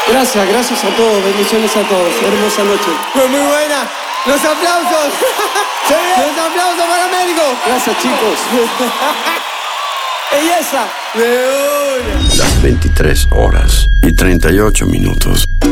Gracias a todos, bendiciones a todos. Hermosa noche. Fue muy buena. ¡Los aplausos! ¡Los aplausos para Américo! Gracias, chicos. ¡Belleza! Las 23 horas y 38 minutos.